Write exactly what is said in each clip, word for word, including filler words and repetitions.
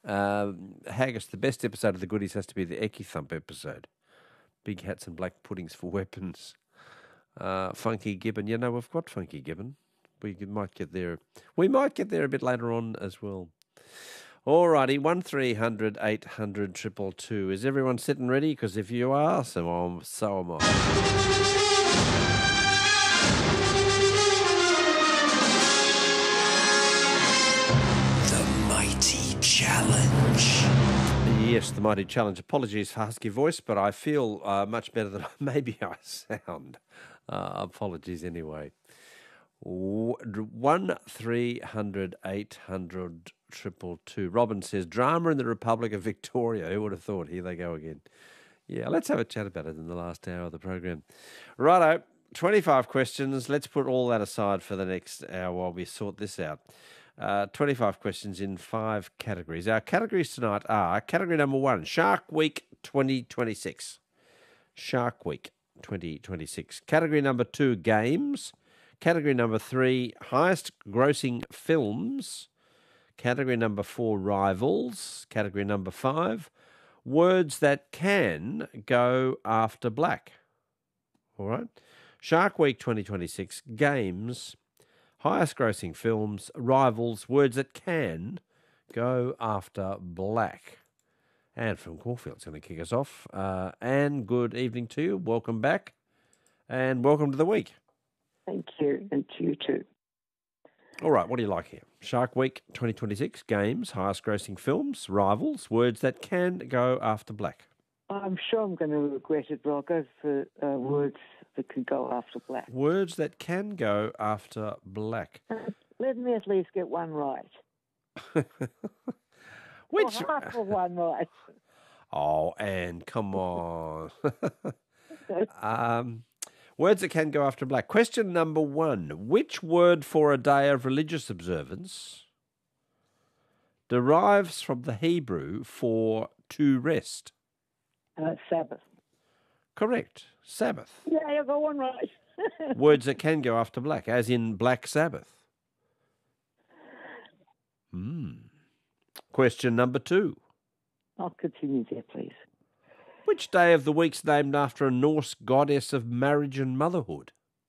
Um, Haggis, the best episode of the Goodies has to be the Eki Thump episode. Big hats and black puddings for weapons. Uh, Funky Gibbon. You know, we've got Funky Gibbon. We might get there. We might get there a bit later on as well. All righty, one three hundred eight hundred two two two. Is everyone sitting ready? Because if you are, so, I'm, so am I. The Mighty Challenge. Yes, the Mighty Challenge. Apologies for husky voice, but I feel uh, much better than maybe I sound. Uh, apologies anyway. One three hundred eight hundred triple two. Robin says, drama in the Republic of Victoria. Who would have thought? Here they go again. Yeah, let's have a chat about it in the last hour of the program. Righto, twenty-five questions. Let's put all that aside for the next hour while we sort this out. Uh, twenty-five questions in five categories. Our categories tonight are category number one, Shark Week twenty twenty-six. Shark Week twenty twenty-six. Category number two, games. Category number three, highest grossing films. Category number four, rivals. Category number five, words that can go after black. All right. Shark Week twenty twenty-six, games, highest grossing films, rivals, words that can go after black. Anne from Caulfield's going to kick us off. Uh, Anne, good evening to you. Welcome back. And welcome to the week. Thank you, and to you too. All right, what do you like here? Shark Week twenty twenty-six, games, highest grossing films, rivals, words that can go after black. I'm sure I'm going to regret it, but I'll go for uh, words that can go after black. Words that can go after black. Let me at least get one right. Which? Or half of one right. Oh, Anne, come on. um... Words that can go after black. Question number one. Which word for a day of religious observance derives from the Hebrew for to rest? Uh, Sabbath. Correct. Sabbath. Yeah, you got one right. Words that can go after black, as in Black Sabbath. Hmm. Question number two. I'll continue there, please. Which day of the week's named after a Norse goddess of marriage and motherhood?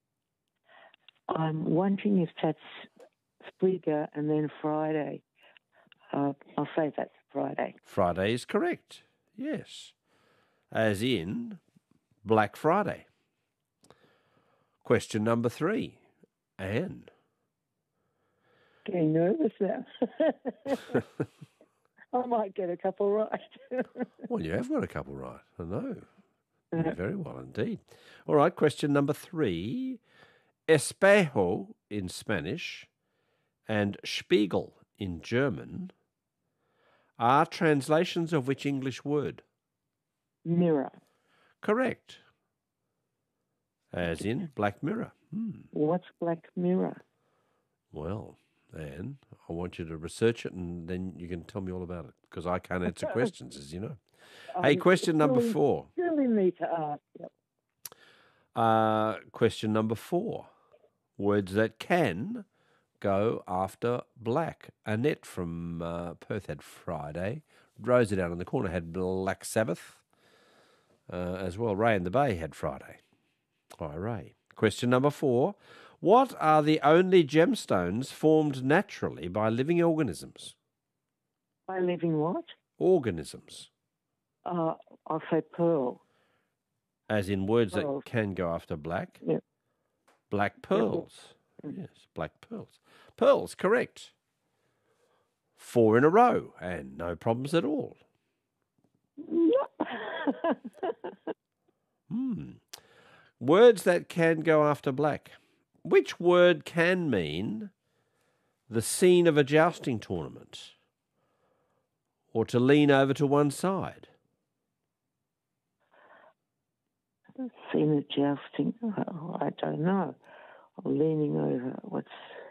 I'm wondering if that's Frigga and then Friday. Uh, I'll say that's Friday. Friday is correct, yes. As in Black Friday. Question number three. Anne. Getting nervous now. I might get a couple right. Well, you have got a couple right. I know. Yeah, very well indeed. All right, question number three. Espejo in Spanish and Spiegel in German are translations of which English word? Mirror. Correct. As in Black Mirror. Hmm. What's Black Mirror? Well, Anne, I want you to research it and then you can tell me all about it because I can't answer questions, as you know. Um, Hey, question number really, four. Really need to ask. Yep. Uh, question number four. Words that can go after black. Annette from uh, Perth had Friday. Rosa down in the corner had Black Sabbath uh, as well. Ray in the Bay had Friday. Hi, Ray. Question number four. What are the only gemstones formed naturally by living organisms? By living what? Organisms. Uh, I'll say pearl. As in words Pearls. that can go after black? Yep. Black pearls. Yes, black pearls. Pearls, correct. Four in a row and no problems at all. Hmm. Words that can go after black. Which word can mean the scene of a jousting tournament or to lean over to one side? Seen a jousting? Oh, I don't know. I'm leaning over. What's?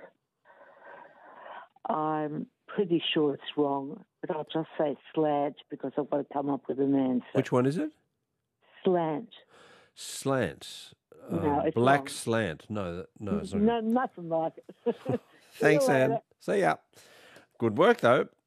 I'm pretty sure it's wrong, but I'll just say slant because I've got to come up with an answer. Which one is it? Slant. Slant. Uh, No, it's black wrong. slant. No, that- no, it's not. No, nothing like it. See you Thanks, later. Anne. See ya. Good work, though.